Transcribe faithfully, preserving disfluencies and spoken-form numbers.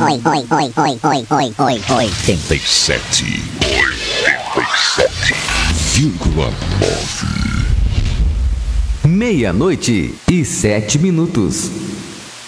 oi, oi, oi, oi, oi, oi, oi, oitenta e sete. oitenta e sete vírgula nove. Meia-noite e sete minutos.